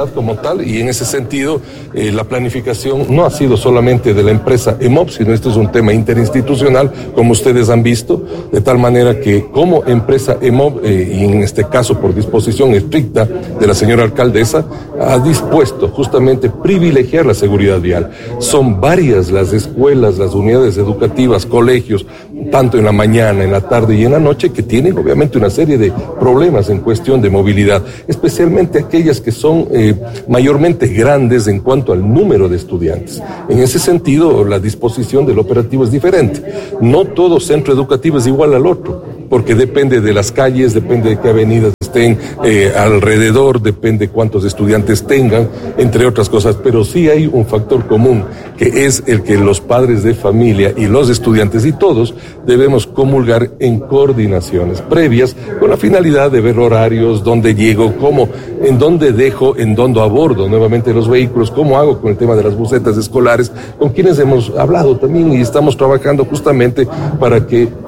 ciudad como tal, y en ese sentido la planificación no ha sido solamente de la empresa EMOP, sino esto es un tema interinstitucional, como ustedes han visto, de tal manera que como empresa EMOP, y en este caso por disposición estricta de la señora alcaldesa, ha dispuesto justamente privilegiar la seguridad vial. Son varias las escuelas, las unidades educativas, colegios, tanto en la mañana, en la tarde y en la noche, que tienen obviamente una serie de problemas en cuestión de movilidad, especialmente aquellas que son mayormente grandes en cuanto al número de estudiantes. En ese sentido, la disposición del operativo es diferente. No todo centro educativo es igual al otro, porque depende de las calles, depende de qué avenidas estén alrededor, depende cuántos estudiantes tengan, entre otras cosas, pero sí hay un factor común, que es el que los padres de familia y los estudiantes y todos debemos comulgar en coordinaciones previas con la finalidad de ver horarios, dónde llego, cómo, en dónde dejo, en dónde abordo nuevamente los vehículos, cómo hago con el tema de las busetas escolares, con quienes hemos hablado también y estamos trabajando justamente para que